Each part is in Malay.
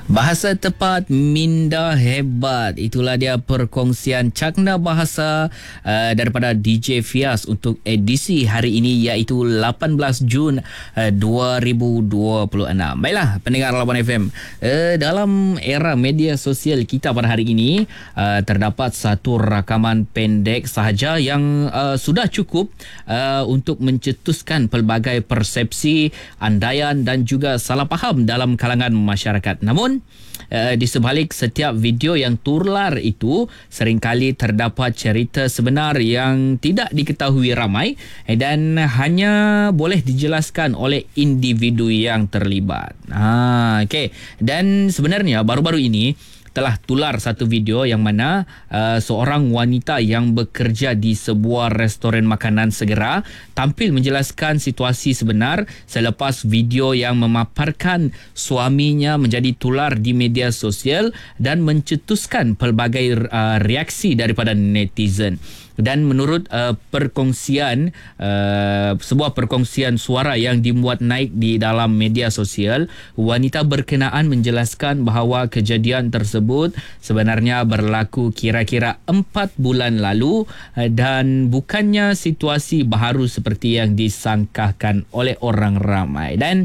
Bahasa tepat, minda hebat. Itulah dia perkongsian cakna bahasa daripada DJ Fias untuk edisi hari ini, iaitu 18 Jun 2026. Baiklah, pendengar Labuan FM. Dalam era media sosial kita pada hari ini, terdapat satu rakaman pendek sahaja yang sudah cukup untuk mencetuskan pelbagai persepsi, andaian dan juga salah faham dalam kalangan masyarakat. Namun, di sebalik setiap video yang tular itu, seringkali terdapat cerita sebenar yang tidak diketahui ramai dan hanya boleh dijelaskan oleh individu yang terlibat. Okey. Dan sebenarnya baru-baru ini telah tular satu video yang mana seorang wanita yang bekerja di sebuah restoran makanan segera tampil menjelaskan situasi sebenar selepas video yang memaparkan suaminya menjadi tular di media sosial dan mencetuskan pelbagai reaksi daripada netizen. Dan menurut sebuah perkongsian suara yang dimuat naik di dalam media sosial, wanita berkenaan menjelaskan bahawa kejadian tersebut sebenarnya berlaku kira-kira 4 bulan lalu dan bukannya situasi baharu seperti yang disangkakan oleh orang ramai. Dan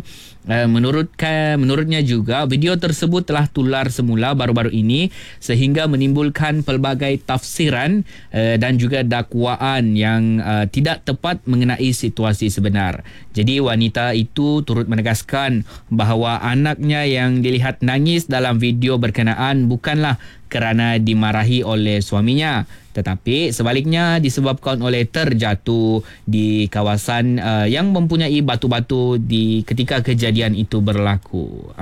menurutnya juga, video tersebut telah tular semula baru-baru ini sehingga menimbulkan pelbagai tafsiran dan juga dakwaan yang tidak tepat mengenai situasi sebenar. Jadi wanita itu turut menegaskan bahawa anaknya yang dilihat nangis dalam video berkenaan bukanlah kerana dimarahi oleh suaminya, tetapi sebaliknya disebabkan oleh terjatuh di kawasan yang mempunyai batu-batu ketika kejadian itu berlaku.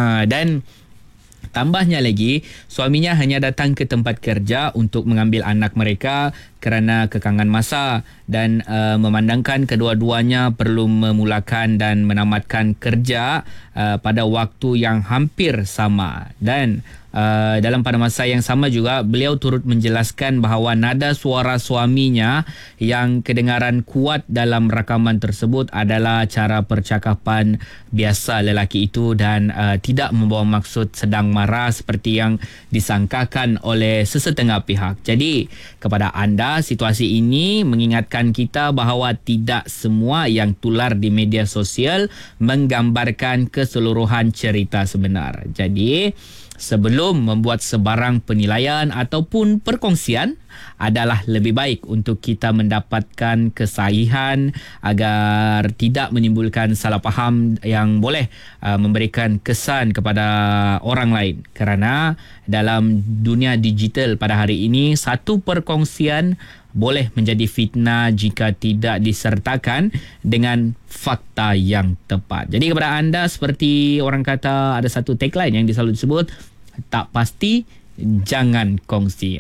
Dan tambahnya lagi, suaminya hanya datang ke tempat kerja untuk mengambil anak mereka kerana kekangan masa dan memandangkan kedua-duanya perlu memulakan dan menamatkan kerja pada waktu yang hampir sama. Dan pada masa yang sama juga, beliau turut menjelaskan bahawa nada suara suaminya yang kedengaran kuat dalam rakaman tersebut adalah cara percakapan biasa lelaki itu dan tidak membawa maksud sedang marah seperti yang disangkakan oleh sesetengah pihak. Jadi, kepada anda, situasi ini mengingatkan kita bahawa tidak semua yang tular di media sosial menggambarkan keseluruhan cerita sebenar. Jadi, sebelum membuat sebarang penilaian ataupun perkongsian, adalah lebih baik untuk kita mendapatkan kesahihan agar tidak menimbulkan salah faham yang boleh memberikan kesan kepada orang lain. Kerana dalam dunia digital pada hari ini, satu perkongsian boleh menjadi fitnah jika tidak disertakan dengan fakta yang tepat. Jadi kepada anda, seperti orang kata, ada satu tagline yang selalu disebut, tak pasti jangan kongsi.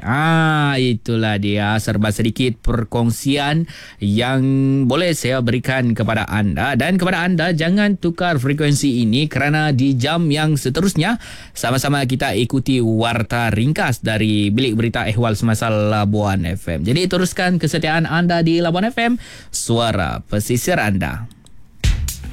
Itulah dia serba sedikit perkongsian yang boleh saya berikan kepada anda. Dan kepada anda, jangan tukar frekuensi ini kerana di jam yang seterusnya sama-sama kita ikuti warta ringkas dari Bilik Berita Ehwal Semasa Labuan FM. Jadi teruskan kesetiaan anda di Labuan FM, suara pesisir anda.